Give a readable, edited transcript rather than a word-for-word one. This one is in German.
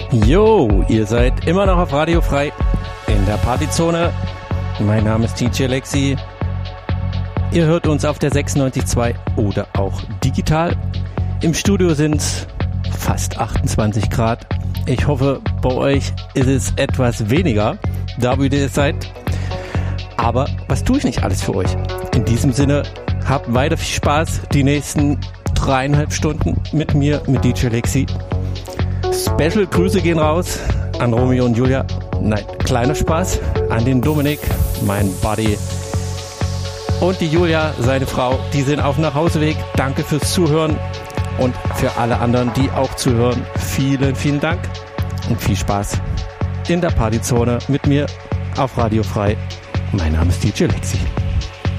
Jo, ihr seid immer noch auf Radio Frei in der Partyzone. Mein Name ist DJ Lexi. Ihr hört uns auf der 96.2 oder auch digital. Im Studio sind fast 28 Grad. Ich hoffe, bei euch ist es etwas weniger, da wo ihr seid. Aber was tue ich nicht alles für euch? In diesem Sinne, habt weiter viel Spaß die nächsten 3,5 Stunden mit mir, mit DJ Lexi. Special Grüße gehen raus an Romeo und Julia. Nein, kleiner Spaß an den Dominik, mein Buddy. Und die Julia, seine Frau, die sind auf dem Nachhauseweg. Danke fürs Zuhören und für alle anderen, die auch zuhören. Vielen, vielen Dank und viel Spaß in der Partyzone mit mir auf Radio Frei. Mein Name ist DJ Lexi.